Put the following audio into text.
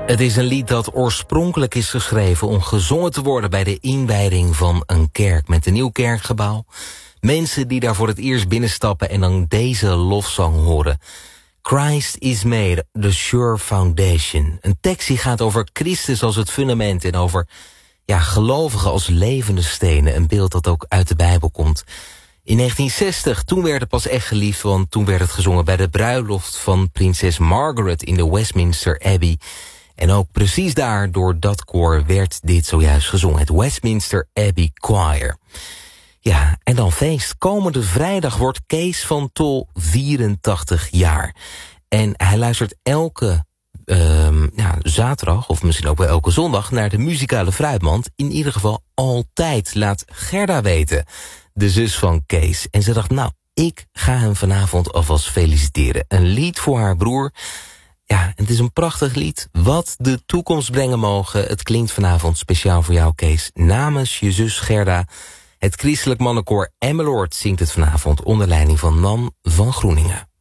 Het is een lied dat oorspronkelijk is geschreven om gezongen te worden bij de inwijding van een kerk met een nieuw kerkgebouw. Mensen die daar voor het eerst binnenstappen en dan deze lofzang horen. Christ is made, the sure foundation. Een tekst die gaat over Christus als het fundament en over gelovigen als levende stenen. Een beeld dat ook uit de Bijbel komt. In 1960, toen werd het pas echt geliefd, want toen werd het gezongen bij de bruiloft van prinses Margaret in de Westminster Abbey. En ook precies daar, door dat koor, werd dit zojuist gezongen. Het Westminster Abbey Choir. Ja, en dan feest. Komende vrijdag wordt Kees van Tol 84 jaar. En hij luistert elke zaterdag, of misschien ook wel elke zondag, naar de muzikale fruitmand. In ieder geval altijd, laat Gerda weten, de zus van Kees. En ze dacht, ik ga hem vanavond alvast feliciteren. Een lied voor haar broer. Ja, het is een prachtig lied. Wat de toekomst brengen mogen. Het klinkt vanavond speciaal voor jou, Kees. Namens je zus Gerda. Het christelijk mannenkoor Emmeloord zingt het vanavond onder leiding van Nan van Groeningen.